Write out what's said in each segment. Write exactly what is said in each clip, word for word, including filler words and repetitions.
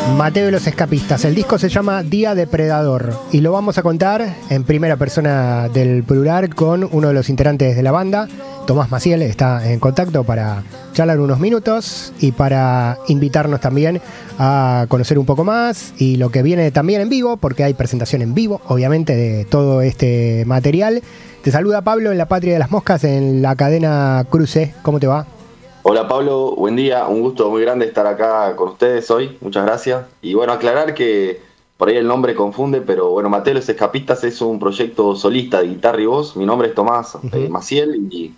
Mateo y los Escapistas. El disco se llama Día Depredador y lo vamos a contar en primera persona del plural con uno de los integrantes de la banda. Tomás Maciel está en contacto para charlar unos minutos y para invitarnos también a conocer un poco más y lo que viene también en vivo, porque hay presentación en vivo, obviamente, de todo este material. Te saluda Pablo en la Patria de las Moscas, en la cadena Cruce. ¿Cómo te va? Hola Pablo, buen día, un gusto muy grande estar acá con ustedes hoy, muchas gracias. Y bueno, aclarar que por ahí el nombre confunde, pero bueno, Mateo y los Escapistas es un proyecto solista de guitarra y voz. Mi nombre es Tomás uh-huh. eh, Maciel y,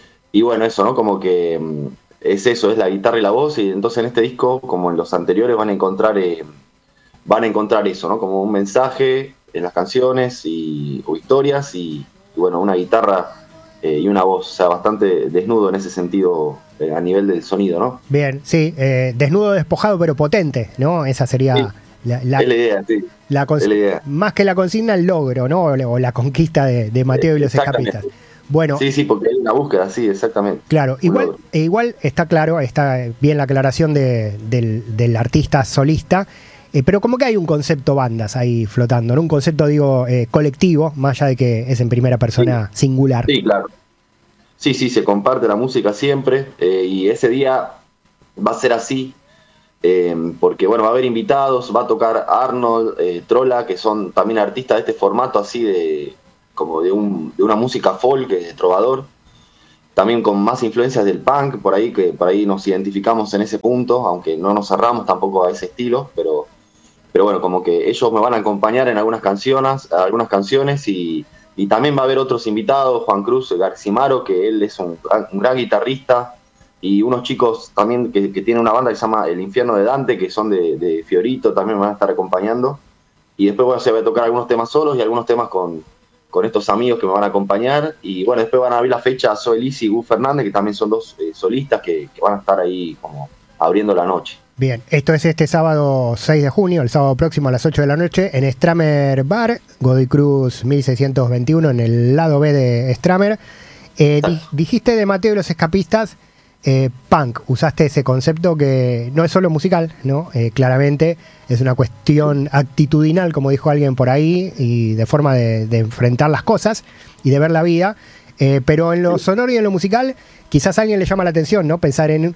y bueno, eso, ¿no? Como que es eso, es la guitarra y la voz, y entonces en este disco, como en los anteriores, van a encontrar eh, van a encontrar eso, ¿no? Como un mensaje en las canciones y, o historias y, y bueno, una guitarra eh, y una voz, o sea, bastante desnudo en ese sentido eh, a nivel del sonido, ¿no? Bien, sí, eh, desnudo, despojado, pero potente, ¿no? Esa sería sí, la, la, es la idea, sí. La cons- es la idea. Más que la consigna, el logro, ¿no? O la conquista de, de Mateo y los Escapistas. Bueno, sí, sí, porque hay una búsqueda, sí, exactamente. Claro, igual, e igual está claro, está bien la aclaración de, del, del artista solista, eh, pero como que hay un concepto bandas ahí flotando, ¿no? Un concepto, digo, eh, colectivo, más allá de que es en primera persona sí. singular. Sí, claro. Sí, sí, se comparte la música siempre, eh, y ese día va a ser así, eh, porque bueno, va a haber invitados, va a tocar Arnold, eh, Trolla, que son también artistas de este formato así de como de, un, de una música folk, de trovador, también con más influencias del punk, por ahí que por ahí nos identificamos en ese punto, aunque no nos cerramos tampoco a ese estilo, pero, pero bueno, como que ellos me van a acompañar en algunas canciones, algunas canciones y, y también va a haber otros invitados, Juan Cruz Garcimaro, que él es un, un gran guitarrista, y unos chicos también que, que tienen una banda que se llama El Infierno de Dante, que son de, de Fiorito, también me van a estar acompañando, y después bueno, se va a tocar algunos temas solos y algunos temas con con estos amigos que me van a acompañar, y bueno, después van a abrir la fecha Zoe Lisi y Gus Fernández, que también son dos eh, solistas que, que van a estar ahí como abriendo la noche. Bien, esto es este sábado seis de junio, el sábado próximo a las ocho de la noche, en Stramer Bar, Godoy Cruz mil seiscientos veintiuno, en el lado B de Stramer. Eh, di- dijiste de Mateo y los Escapistas, eh, punk, usaste ese concepto que no es solo musical, ¿no? Eh, claramente es una cuestión actitudinal, como dijo alguien por ahí, y de forma de, de enfrentar las cosas y de ver la vida, eh, pero en lo sonoro y en lo musical quizás a alguien le llama la atención, ¿no? Pensar en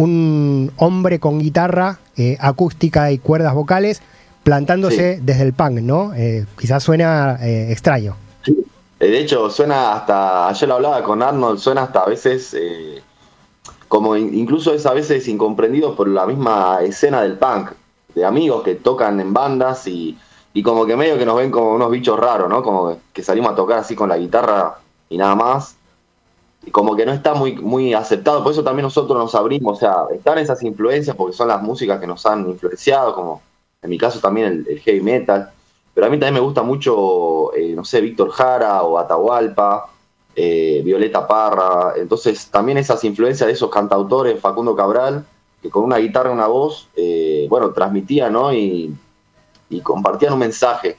un hombre con guitarra eh, acústica y cuerdas vocales plantándose sí. desde el punk, ¿no? Eh, quizás suena eh, extraño. Sí. De hecho, suena hasta, ayer lo hablaba con Arnold, suena hasta a veces... Eh, como incluso es a veces incomprendido por la misma escena del punk, de amigos que tocan en bandas y, y como que medio que nos ven como unos bichos raros, ¿no? Como que salimos a tocar así con la guitarra y nada más, y como que no está muy, muy aceptado, por eso también nosotros nos abrimos, o sea, están esas influencias porque son las músicas que nos han influenciado, como en mi caso también el, el heavy metal, pero a mí también me gusta mucho, eh, no sé, Víctor Jara o Atahualpa, Eh, Violeta Parra, entonces también esas influencias de esos cantautores, Facundo Cabral, que con una guitarra y una voz, eh, bueno, transmitían, ¿no? Y, y compartían un mensaje.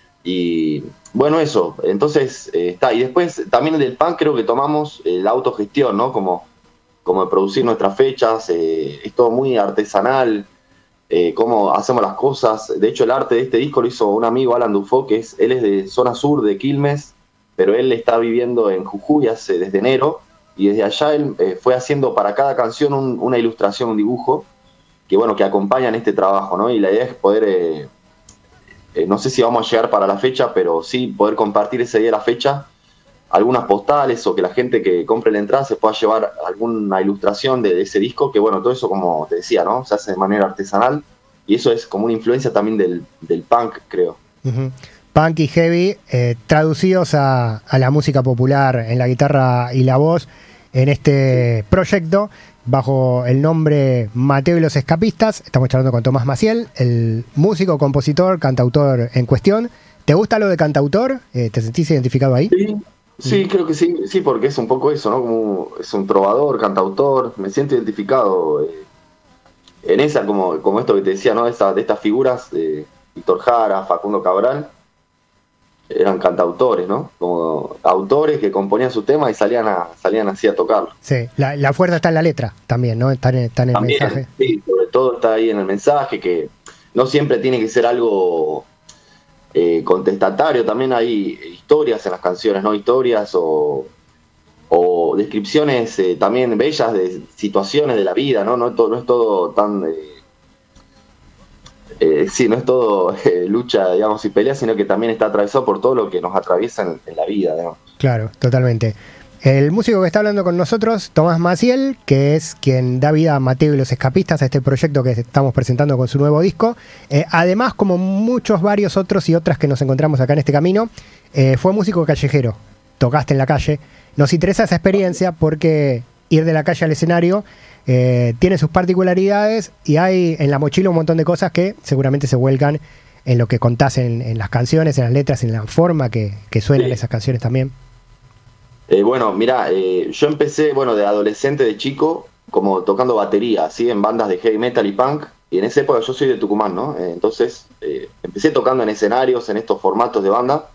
Y bueno, eso, entonces eh, está. Y después también del punk creo que tomamos eh, la autogestión, ¿no? Como, como de producir nuestras fechas, eh, es todo muy artesanal, eh, cómo hacemos las cosas. De hecho, el arte de este disco lo hizo un amigo, Alan Dufo, que es, él es de zona sur de Quilmes, pero él está viviendo en Jujuy hace, desde enero, y desde allá él eh, fue haciendo para cada canción un, una ilustración, un dibujo, que bueno, que acompañan este trabajo, ¿no? Y la idea es poder, eh, eh, no sé si vamos a llegar para la fecha, pero sí poder compartir ese día la fecha, algunas postales, o que la gente que compre la entrada se pueda llevar alguna ilustración de, de ese disco, que bueno, todo eso, como te decía, ¿no? Se hace de manera artesanal, y eso es como una influencia también del, del punk, creo. Uh-huh. Punk y heavy, eh, traducidos a, a la música popular en la guitarra y la voz, en este proyecto, bajo el nombre Mateo y los Escapistas. Estamos charlando con Tomás Maciel, el músico, compositor, cantautor en cuestión. ¿Te gusta lo de cantautor? Eh, ¿Te sentís identificado ahí? Sí, sí, creo que sí, sí, porque es un poco eso, ¿no? Como es un trovador, cantautor, me siento identificado eh, en esa, como, como esto que te decía, ¿no? De, esa, de estas figuras de Víctor Jara, Facundo Cabral, eran cantautores, ¿no? Como autores que componían su tema y salían a, salían así a tocarlo. Sí, la, la fuerza está en la letra también, ¿no? Está en, está en el también, mensaje. Sí, sobre todo está ahí en el mensaje, que no siempre tiene que ser algo eh, contestatario, también hay historias en las canciones, ¿no? Historias o, o descripciones eh, también bellas de situaciones de la vida, ¿no? No, es todo, no es todo tan... Eh, eh, sí, no es todo eh, lucha, digamos, y pelea, sino que también está atravesado por todo lo que nos atraviesa en, en la vida, digamos. Claro, totalmente. El músico que está hablando con nosotros, Tomás Maciel, que es quien da vida a Mateo y los Escapistas, a este proyecto que estamos presentando con su nuevo disco. Eh, además, como muchos, varios otros y otras que nos encontramos acá en este camino, eh, fue músico callejero. Tocaste en la calle. Nos interesa esa experiencia porque ir de la calle al escenario eh, tiene sus particularidades y hay en la mochila un montón de cosas que seguramente se vuelcan en lo que contás en, en las canciones, en las letras, en la forma que, que suenan Sí. esas canciones también. Eh, bueno, mira, eh, yo empecé, bueno, de adolescente, de chico, como tocando batería, así en bandas de heavy metal y punk, y en esa época yo soy de Tucumán, ¿no? Eh, entonces, eh, empecé tocando en escenarios, en estos formatos de banda,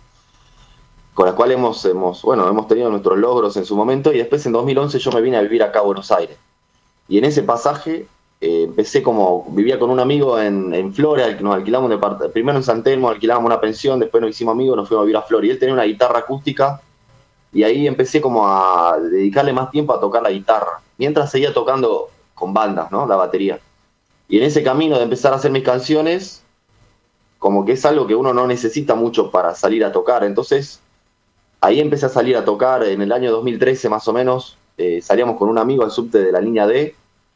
con las cuales hemos, hemos, bueno, hemos tenido nuestros logros en su momento, y después en dos mil once yo me vine a vivir acá a Buenos Aires. Y en ese pasaje eh, empecé como, vivía con un amigo en, en Flora, nos alquilamos un departamento, primero en San Telmo alquilábamos una pensión, después nos hicimos amigos, nos fuimos a vivir a Flora, y él tenía una guitarra acústica. Y ahí empecé como a dedicarle más tiempo a tocar la guitarra, mientras seguía tocando con bandas, ¿no? La batería. Y en ese camino de empezar a hacer mis canciones, como que es algo que uno no necesita mucho para salir a tocar. Entonces, ahí empecé a salir a tocar en el año dos mil trece más o menos. Eh, salíamos con un amigo al subte de la línea D,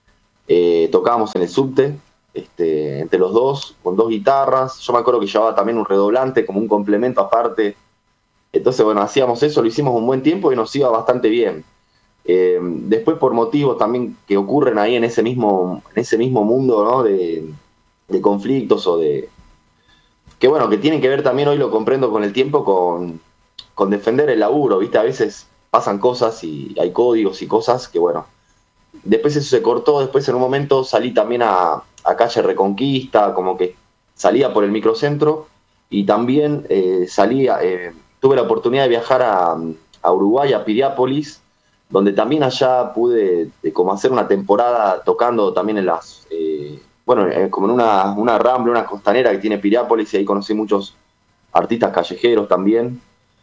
eh, tocábamos en el subte, este, entre los dos, con dos guitarras. Yo me acuerdo que llevaba también un redoblante como un complemento aparte. Entonces, bueno, hacíamos eso, lo hicimos un buen tiempo y nos iba bastante bien. Eh, después, por motivos también que ocurren ahí en ese mismo, en ese mismo mundo, ¿no? de, de conflictos o de... que bueno, que tienen que ver también, hoy lo comprendo con el tiempo, con, con defender el laburo, ¿viste? A veces pasan cosas y hay códigos y cosas que, bueno, después eso se cortó, después en un momento salí también a, a calle Reconquista, como que salía por el microcentro y también eh, salía... Eh, tuve la oportunidad de viajar a, a Uruguay, a Piriápolis, donde también allá pude de, como hacer una temporada tocando también en las, eh, bueno, eh, como en una, una rambla, una costanera que tiene Piriápolis, y ahí conocí muchos artistas callejeros también.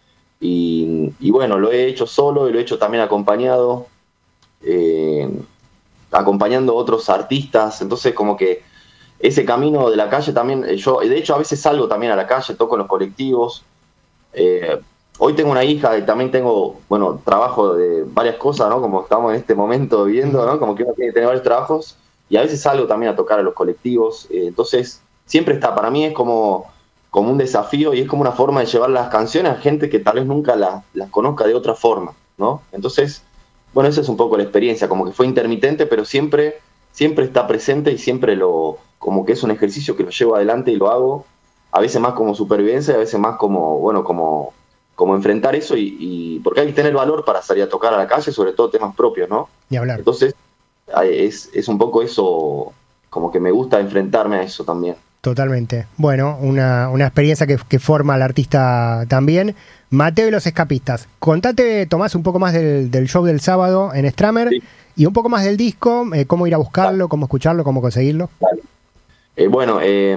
Y, y bueno, lo he hecho solo y lo he hecho también acompañado, eh, acompañando otros artistas, entonces como que ese camino de la calle también, yo de hecho a veces salgo también a la calle, toco en los colectivos. Eh, hoy tengo una hija y también tengo, bueno, trabajo de varias cosas, ¿no? Como estamos en este momento viendo, ¿no? Como que uno tiene que tener varios trabajos y a veces salgo también a tocar a los colectivos. Eh, entonces, siempre está, para mí es como, como un desafío y es como una forma de llevar las canciones a gente que tal vez nunca las, las conozca de otra forma, ¿no? Entonces, bueno, esa es un poco la experiencia, como que fue intermitente, pero siempre, siempre está presente y siempre lo, como que es un ejercicio que lo llevo adelante y lo hago. A veces más como supervivencia, a veces más como, bueno, como, como enfrentar eso y, y porque hay que tener valor para salir a tocar a la calle, sobre todo temas propios, ¿no? Ni hablar. Entonces, es, es un poco eso, como que me gusta enfrentarme a eso también. Totalmente. Bueno, una, una experiencia que, que forma al artista también. Mateo y los Escapistas. Contate, Tomás, un poco más del, del show del sábado en Stramer, sí, y un poco más del disco, eh, cómo ir a buscarlo, cómo escucharlo, cómo conseguirlo. Vale. Eh, bueno, eh,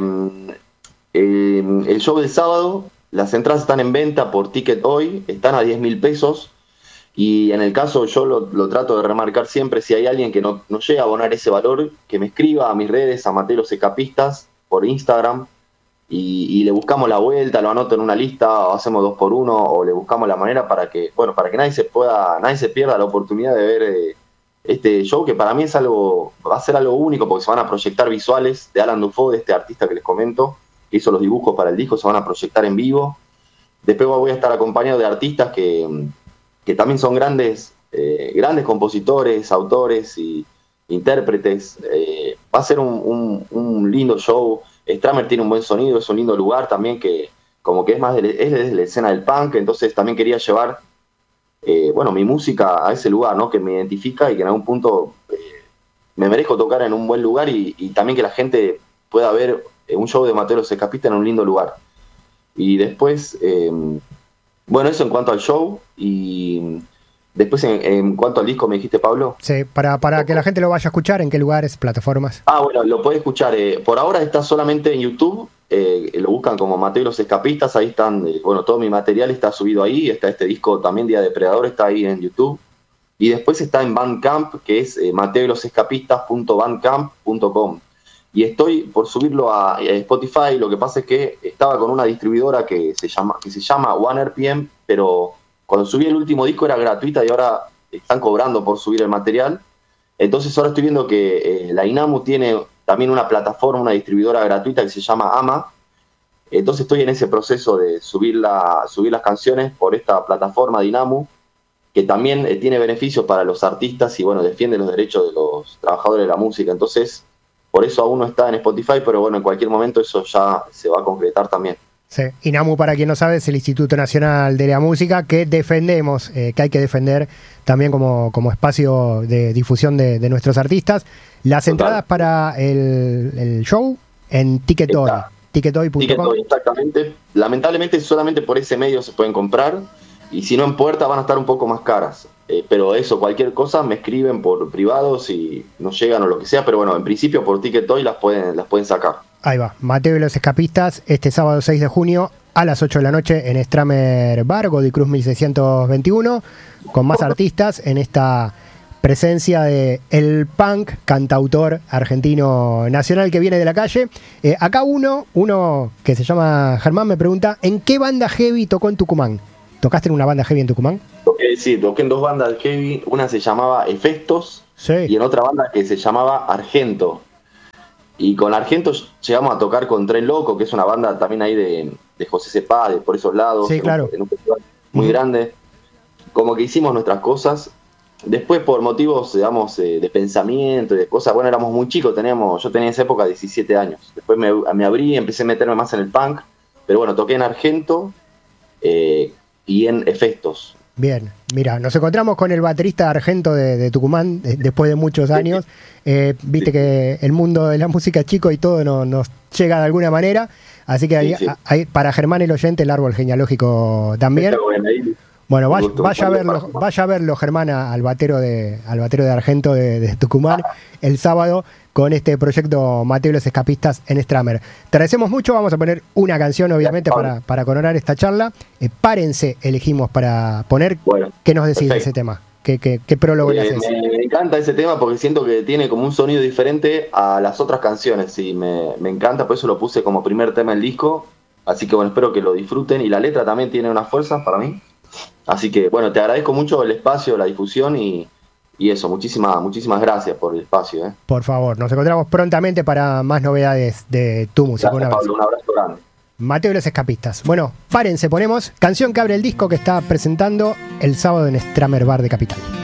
Eh, el show del sábado, las entradas están en venta por Ticket Hoy, están a diez mil pesos y en el caso yo lo, lo trato de remarcar siempre, si hay alguien que no, no llega a abonar ese valor, que me escriba a mis redes, a Mateo Los Escapistas por Instagram y, y le buscamos la vuelta, lo anoto en una lista o hacemos dos por uno o le buscamos la manera para que, bueno, para que nadie se pueda, nadie se pierda la oportunidad de ver eh, este show, que para mí es algo, va a ser algo único porque se van a proyectar visuales de Alan Dufo, de este artista que les comento, que hizo los dibujos para el disco, se van a proyectar en vivo. Después voy a estar acompañado de artistas que, que también son grandes, eh, grandes compositores, autores y intérpretes. Eh, va a ser un, un, un lindo show. Stramer tiene un buen sonido, es un lindo lugar también que como que es más de, es de la escena del punk, entonces también quería llevar eh, bueno, mi música a ese lugar, ¿no? Que me identifica y que en algún punto eh, me merezco tocar en un buen lugar y, y también que la gente pueda ver un show de Mateo Los Escapistas en un lindo lugar. Y después, eh, bueno, eso en cuanto al show. Y, Después, en, en cuanto al disco, me dijiste, Pablo. Sí, para, para que la gente lo vaya a escuchar, ¿en qué lugares, plataformas? Ah, bueno, lo puede escuchar. Eh, por ahora está solamente en YouTube. Eh, lo buscan como Mateo y los Escapistas. Ahí están, eh, bueno, todo mi material está subido ahí. Está este disco también, Día Depredador, está ahí en YouTube. Y después está en Bandcamp, que es eh, mateo y los escapistas punto bandcamp punto com. Y estoy por subirlo a, a Spotify. Lo que pasa es que estaba con una distribuidora que se llama, que se llama One R P M, pero cuando subí el último disco era gratuita y ahora están cobrando por subir el material. Entonces ahora estoy viendo que eh, la Inamu tiene también una plataforma, una distribuidora gratuita que se llama Ama. Entonces estoy en ese proceso de subir, la, subir las canciones por esta plataforma de Inamu, que también eh, tiene beneficios para los artistas y bueno, defiende los derechos de los trabajadores de la música. Entonces, por eso aún no está en Spotify, pero bueno, en cualquier momento eso ya se va a concretar también. Sí. INAMU, para quien no sabe, es el Instituto Nacional de la Música que defendemos, eh, que hay que defender también como, como espacio de difusión de, de nuestros artistas. Las Total. Entradas para el, el show en Ticketoy, ticketoy punto com. Ticketoy, exactamente. Lamentablemente solamente por ese medio se pueden comprar y si no en puerta van a estar un poco más caras. Eh, pero eso, cualquier cosa me escriben por privado si nos llegan o lo que sea, pero bueno, en principio por Ticketoy las pueden, las pueden sacar. Ahí va, Mateo y los Escapistas, este sábado seis de junio a las ocho de la noche en Stramer Bar, Godicruz mil seiscientos veintiuno, con más artistas en esta presencia de el punk cantautor argentino nacional que viene de la calle. Eh, acá uno, uno que se llama Germán me pregunta, ¿en qué banda heavy tocó en Tucumán? ¿Tocaste en una banda heavy en Tucumán? Toqué, sí, toqué en dos bandas heavy, una se llamaba Efestos sí. y en otra banda que se llamaba Argento. Y con Argento llegamos a tocar con Tren Loco, que es una banda también ahí de, de José Cepá, de por esos lados, sí, claro. en un festival muy mm. grande. Como que hicimos nuestras cosas. Después, por motivos, digamos, eh, de pensamiento y de cosas, bueno, éramos muy chicos, teníamos, yo tenía en esa época diecisiete años. Después me, me abrí, empecé a meterme más en el punk, pero bueno, toqué en Argento eh, y en Efestos. Bien, mira, nos encontramos con el baterista Argento de, de Tucumán de, después de muchos años. Eh, viste sí. que el mundo de la música es chico y todo no, nos llega de alguna manera. Así que sí, ahí, sí. Ahí, para Germán el oyente, el árbol genealógico también. Bueno, ahí, bueno vaya, vaya, a verlo, vaya a verlo, Germán, al batero de, al batero de Argento de, de Tucumán el sábado con este proyecto Mateo y los Escapistas en Stramer. Te agradecemos mucho, vamos a poner una canción obviamente para, para coronar esta charla. Eh, párense, elegimos para poner. Bueno, ¿qué nos decís de ese tema? ¿Qué, qué, qué prólogo eh, le haces? Me, me encanta ese tema porque siento que tiene como un sonido diferente a las otras canciones y me, me encanta, por eso lo puse como primer tema del disco. Así que bueno, espero que lo disfruten y la letra también tiene una fuerza para mí. Así que bueno, te agradezco mucho el espacio, la difusión y... Y eso, muchísimas, muchísimas gracias por el espacio. ¿eh? Por favor, nos encontramos prontamente para más novedades de tu música. Gracias, una Pablo, un abrazo grande. Mateo y los Escapistas. Bueno, párense, ponemos canción que abre el disco que está presentando el sábado en Stramer Bar de Capital.